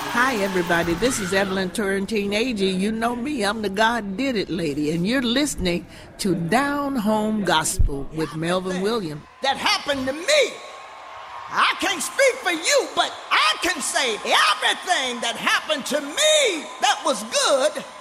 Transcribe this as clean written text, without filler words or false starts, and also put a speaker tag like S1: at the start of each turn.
S1: Hi, everybody. This is Evelyn Turrentine Agee. You know me. I'm the God Did It lady. And you're listening to Down Home Gospel with Melvin Williams.
S2: That happened to me. I can't speak for you, but I can say everything that happened to me that was good